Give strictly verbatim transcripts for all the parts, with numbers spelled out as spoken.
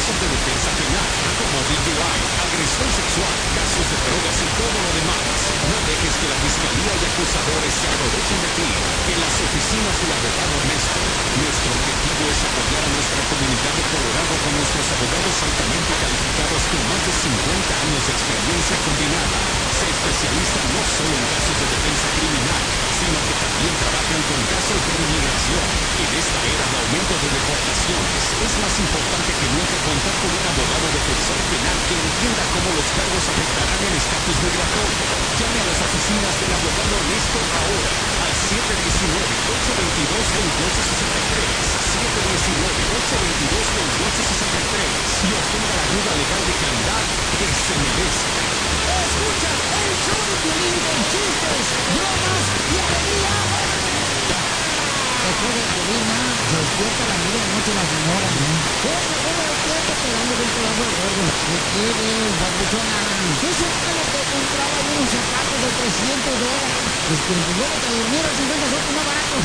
casos de defensa penal, como D U I, agresión sexual, casos de drogas y todo lo demás. No dejes que la fiscalía y acusadores se aprovechen de ti. En las oficinas del abogado Ernesto, nuestro objetivo es apoyar a nuestra comunidad de Colorado con nuestros abogados altamente calificados con más de cincuenta años de experiencia combinada. Se especializan no solo en casos de defensa criminal, sino que también trabajan con casos de inmigración. En esta era de aumento de deportaciones, es más importante que nunca contar con un abogado defensor penal que entienda cómo los cargos afectarán el estatus migratorio. Llame a las oficinas del abogado Ernesto ahora al siete uno nueve, ocho dos dos, dos ocho seis tres, siete uno nueve, ocho dos dos, dos ocho seis tres y obtenga la ayuda legal de calidad que se merece. Escuchas el show de Piolín con chistes, bromas y alegría. Después del Piolín, ¿no? Se despierta a la medianoche la señora. Oye, ¿cómo despierto pegando un pedazo de gordo? ¿Qué quieres, papuchona? Dice que lo que compraba unos zapatos de trescientos dólares. Pues que luego te durmieron cincuenta soles más barato.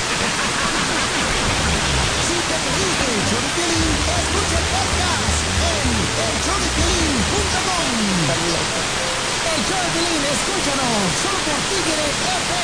Si te perdiste el show de Piolín, escucha el podcast en el show de piolín punto com. El show de Piolín, escúchanos, solo por Tigre F M.